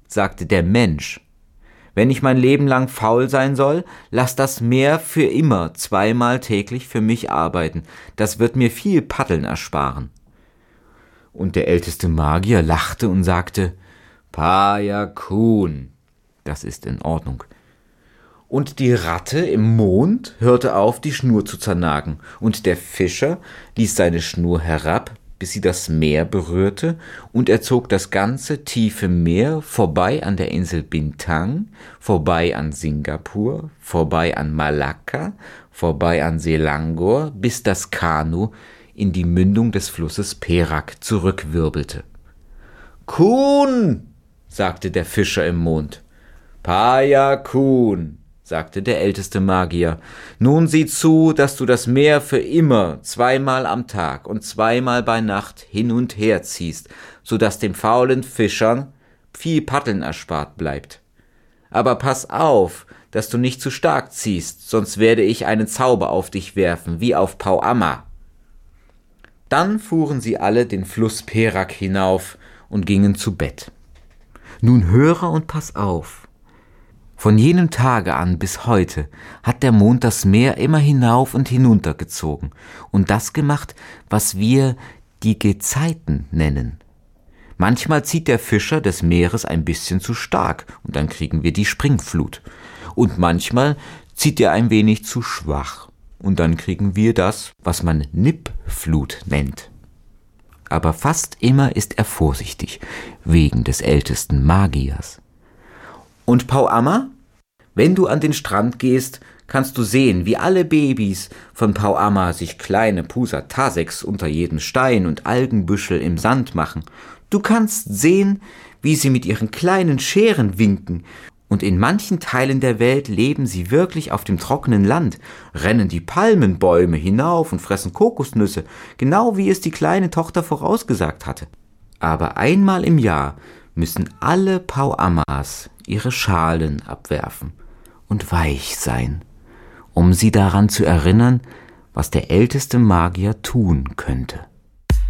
sagte der Mensch. Wenn ich mein Leben lang faul sein soll, lass das Meer für immer 2-mal täglich für mich arbeiten. Das wird mir viel Paddeln ersparen. Und der älteste Magier lachte und sagte, Paya Kun, das ist in Ordnung. Und die Ratte im Mond hörte auf, die Schnur zu zernagen, und der Fischer ließ seine Schnur herab, bis sie das Meer berührte, und er zog das ganze tiefe Meer vorbei an der Insel Bintang, vorbei an Singapur, vorbei an Malakka, vorbei an Selangor, bis das Kanu in die Mündung des Flusses Perak zurückwirbelte. »Kun«, sagte der Fischer im Mond. »Paya Kun«, sagte der älteste Magier, »nun sieh zu, dass du das Meer für immer 2-mal am Tag und 2-mal bei Nacht hin und her ziehst, so dass dem faulen Fischern viel Paddeln erspart bleibt. Aber pass auf, dass du nicht zu stark ziehst, sonst werde ich einen Zauber auf dich werfen, wie auf Pauama.« Dann fuhren sie alle den Fluss Perak hinauf und gingen zu Bett. Nun höre und pass auf. Von jenem Tage an bis heute hat der Mond das Meer immer hinauf und hinunter gezogen und das gemacht, was wir die Gezeiten nennen. Manchmal zieht der Fischer des Meeres ein bisschen zu stark und dann kriegen wir die Springflut. Und manchmal zieht er ein wenig zu schwach und dann kriegen wir das, was man Nippflut nennt. Aber fast immer ist er vorsichtig, wegen des ältesten Magiers. Und Pauama? Wenn du an den Strand gehst, kannst du sehen, wie alle Babys von Pauama sich kleine Pusataseks unter jedem Stein und Algenbüschel im Sand machen. Du kannst sehen, wie sie mit ihren kleinen Scheren winken. Und in manchen Teilen der Welt leben sie wirklich auf dem trockenen Land, rennen die Palmenbäume hinauf und fressen Kokosnüsse, genau wie es die kleine Tochter vorausgesagt hatte. Aber einmal im Jahr müssen alle Pauamas ihre Schalen abwerfen und weich sein, um sie daran zu erinnern, was der älteste Magier tun könnte.